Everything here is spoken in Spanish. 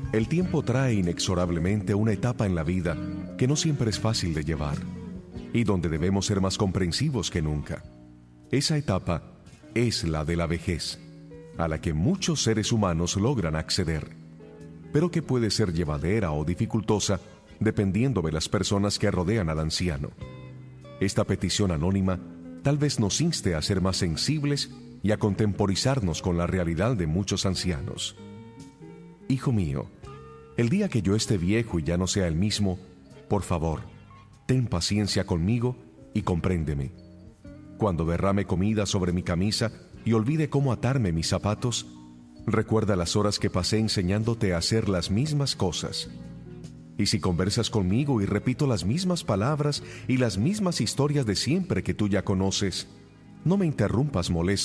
El tiempo trae inexorablemente una etapa en la vida que no siempre es fácil de llevar y donde debemos ser más comprensivos que nunca. Esa etapa es la de la vejez, a la que muchos seres humanos logran acceder, pero que puede ser llevadera o dificultosa dependiendo de las personas que rodean al anciano. Esta petición anónima tal vez nos inste a ser más sensibles y a contemporizarnos con la realidad de muchos ancianos. Hijo mío, el día que yo esté viejo y ya no sea el mismo, por favor, ten paciencia conmigo y compréndeme. Cuando derrame comida sobre mi camisa y olvide cómo atarme mis zapatos, recuerda las horas que pasé enseñándote a hacer las mismas cosas. Y si conversas conmigo y repito las mismas palabras y las mismas historias de siempre que tú ya conoces, no me interrumpas molesto